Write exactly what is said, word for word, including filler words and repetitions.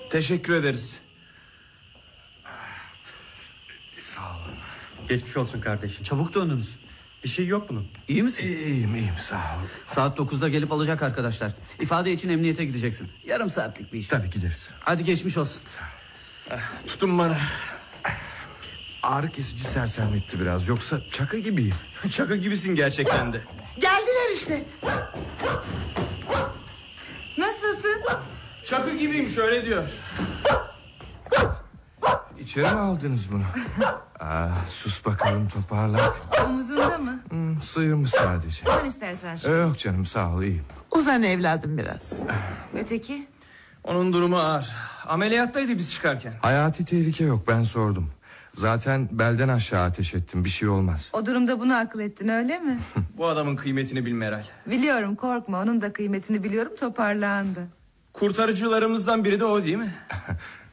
Teşekkür ederiz. Sağ olun. Geçmiş olsun kardeşim. Çabuk döndünüz. Bir şey yok bunun. İyi misin? İyiyim iyiyim sağ ol. Saat dokuzda gelip alacak arkadaşlar. İfade için emniyete gideceksin. Yarım saatlik bir iş. Tabii gideriz. Hadi geçmiş olsun. Tutun bana. Ağrı kesici sersemletti biraz. Yoksa çaka gibiyim. Çaka gibisin gerçekten de. Geldiler işte. Nasılsın? Çakı gibiyim şöyle diyor. İçeri mi aldınız bunu? Aa, sus bakalım toparla. Omuzunda mı? Hmm, sıyırmış sadece. Sen istersen. Ee, yok canım sağ ol iyiyim. Uzan evladım biraz. Öteki? Onun durumu ağır. Ameliyattaydı biz çıkarken. Hayati tehlike yok, ben sordum. Zaten belden aşağı ateş ettim, bir şey olmaz. O durumda bunu akıl ettin öyle mi? Bu adamın kıymetini bil Meral. Biliyorum, korkma, onun da kıymetini biliyorum, toparlandı. Kurtarıcılarımızdan biri de o değil mi?